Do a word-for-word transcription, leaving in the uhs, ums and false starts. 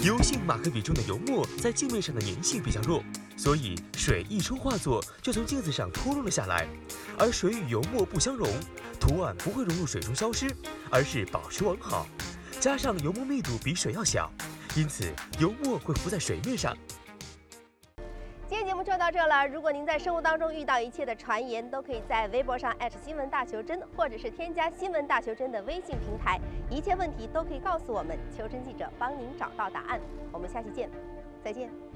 油性马克笔中的油墨在镜面上的粘性比较弱，所以水一冲化作就从镜子上脱落了下来。而水与油墨不相溶，图案不会融入水中消失，而是保持完好。加上油墨密度比水要小，因此油墨会浮在水面上。 今天节目就到这了。如果您在生活当中遇到一切的传言，都可以在微博上新闻大求真，或者是添加新闻大求真的微信平台，一切问题都可以告诉我们，求真记者帮您找到答案。我们下期见，再见。